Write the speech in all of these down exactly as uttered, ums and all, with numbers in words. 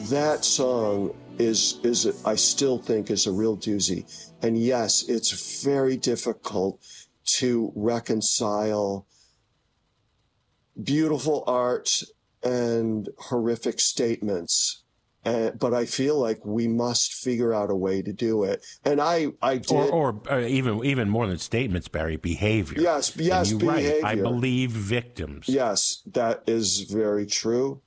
that song is, is I still think is a real doozy. And yes, it's very difficult to reconcile beautiful art and horrific statements. Uh, but I feel like we must figure out a way to do it. And I, I did. Or, or, or even even more than statements, Barry, behavior. Yes, yes, and you're behavior. Right. I believe victims. Yes, that is very true.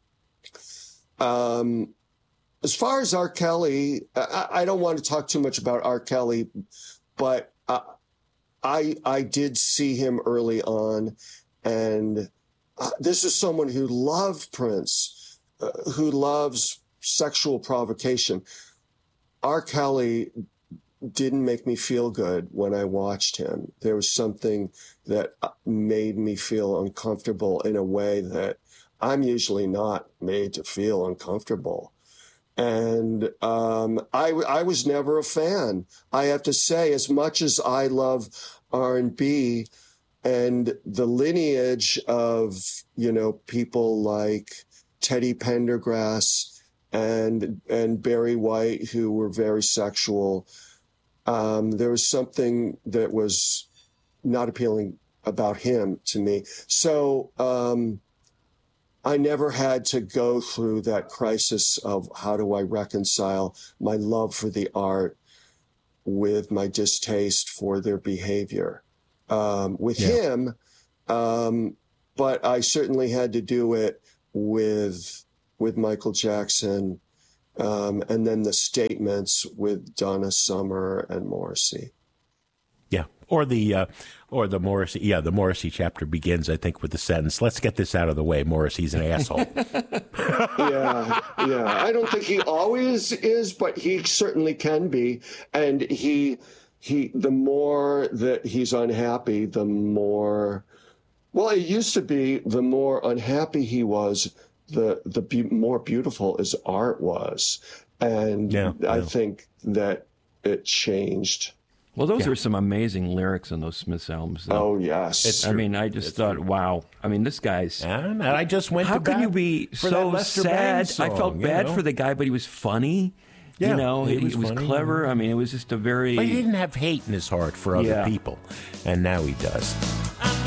Um, as far as R. Kelly, I, I don't want to talk too much about R. Kelly, but uh, I I did see him early on, and uh, this is someone who loved Prince, uh, who loves sexual provocation. R. Kelly didn't make me feel good when I watched him. There was something that made me feel uncomfortable in a way that I'm usually not made to feel uncomfortable. And um, I, I was never a fan. I have to say, as much as I love R and B and the lineage of, you know, people like Teddy Pendergrass and and Barry White, who were very sexual, um, there was something that was not appealing about him to me. So um, I never had to go through that crisis of how do I reconcile my love for the art with my distaste for their behavior. Um, with yeah. him, um, but I certainly had to do it with with Michael Jackson, um, and then the statements with Donna Summer and Morrissey. Yeah, or the uh, or the Morrissey. Yeah, the Morrissey chapter begins, I think, with the sentence, "Let's get this out of the way. Morrissey's an asshole." yeah, yeah. I don't think he always is, but he certainly can be. And he he. The more that he's unhappy, the more. Well, it used to be the more unhappy he was, the the be- more beautiful his art was, and yeah, I yeah. think that it changed. Well, those yeah. are some amazing lyrics on those Smiths albums, though. Oh yes, it's I true. mean, I just it's thought, true. wow. I mean, this guy's. And I just went. How to could you be so sad? Song, I felt bad know? for the guy, but he was funny. Yeah, you know, he he, was, he was funny, clever. Yeah. I mean, it was just a very. But he didn't have hate in his heart for other yeah. people, and now he does.